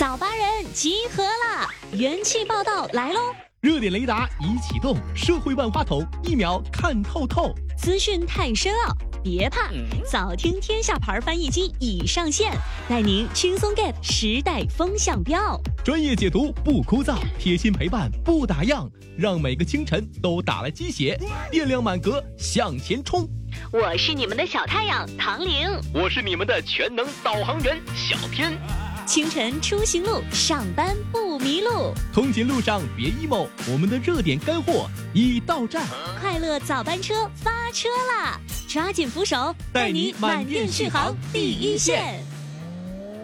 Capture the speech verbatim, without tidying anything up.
早八人集合啦！元气报道来喽！ 热点雷达已启动，社会万花筒一秒看透透， 资讯太深奥，别怕，早听天下牌翻译机已上线，带您轻松 get 时代风向标。 专业解读不枯燥，贴心陪伴不打烊，让每个清晨都打了鸡血，电量满格向前冲。 我是你们的小太阳唐玲， 我是你们的全能导航员小天。 清晨出行路，上班不迷路， 通勤路上别 emo， 我们的热点干货已到站， 快乐早班车发车啦！抓紧扶手， 带你满电续航第一线。